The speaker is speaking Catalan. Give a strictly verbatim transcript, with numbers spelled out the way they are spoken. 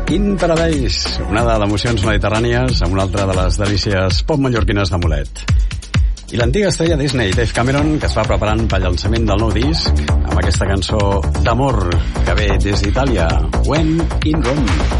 In Paradise, una de l'emocions mediterrànies amb una altra de les delícies pop mallorquines de Mulet. I l'antiga estrella Disney, Dave Cameron, que es va preparant pel llançament del nou disc amb aquesta cançó d'amor que ve des d'Itàlia, When in Rome.